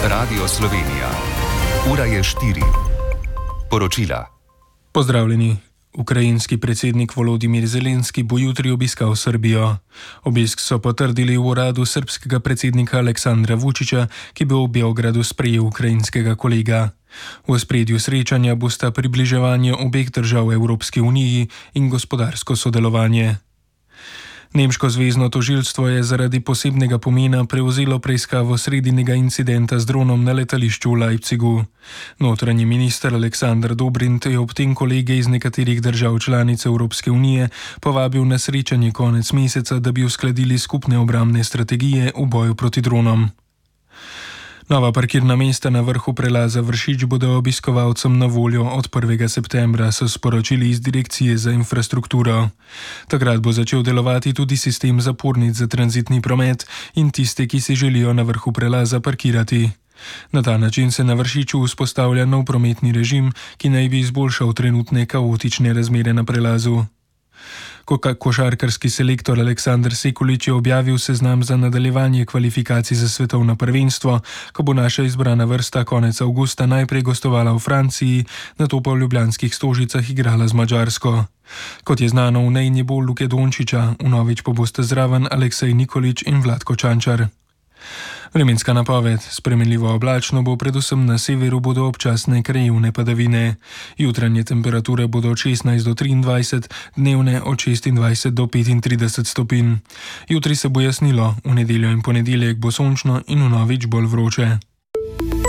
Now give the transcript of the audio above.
Radio Slovenija. Ura je 4. Poročila. Pozdravljeni. Ukrajinski predsednik Volodimir Zelenski bo jutri obiskal Srbijo. Obisk so potrdili v uradu srbskega predsednika Aleksandra Vučića, ki bo v Beogradu sprejel ukrajinskega kolega. V ospredju srečanja bosta približevanje obeh držav Evropski uniji in gospodarsko sodelovanje. Nemško zvezno tožilstvo je zaradi posebnega pomena prevzelo preiskavo sredinega incidenta z dronom na letališču v Leipzigu. Notranji minister Aleksandar Dobrindt je ob tem kolege iz nekaterih držav članic Evropske unije povabil na srečanje konec meseca, da bi uskladili skupne obrambne strategije v boju proti dronom. Nova parkirna mesta na vrhu prelaza Vršič bodo obiskovalcem na voljo od 1. septembra, so sporočili iz Direkcije za infrastrukturo. Takrat bo začel delovati tudi sistem zapornic za tranzitni promet in tiste, ki si želijo na vrhu prelaza parkirati. Na ta način se na Vršiču vzpostavlja nov prometni režim, ki naj bi izboljšal trenutne kaotične razmere na prelazu. Košarkarski selektor Aleksandar Sekulić je objavil seznam za nadaljevanje kvalifikacij za svetovno prvenstvo, ko bo naša izbrana vrsta konec avgusta najprej gostovala v Franciji, nato pa v ljubljanskih Stožicah igrala z Madžarsko. Kot je znano, v njej ne bo Luke Dončića, vnovič pa bosta zraven Aleksej Nikolić in Vlatko Čančar. Vremenska napoved. Spremenljivo oblačno bo, predvsem na severu bodo občasne krajevne padavine. Jutranje temperature bodo od 16 do 23, dnevne od 26 do 35 stopinj. Jutri se bo jasnilo, v nedeljo in ponedeljek bo sončno in vnovič bolj vroče.